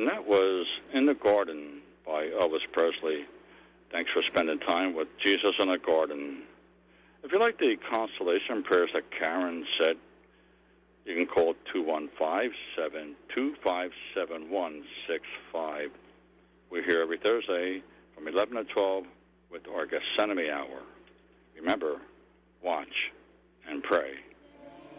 And that was In the Garden by Elvis Presley. Thanks for spending time with Jesus in the Garden. If you like the consolation prayers that Karen said, you can call 215-725-7165. We're here every Thursday from 11 to 12 with our Gethsemane Hour. Remember, watch and pray.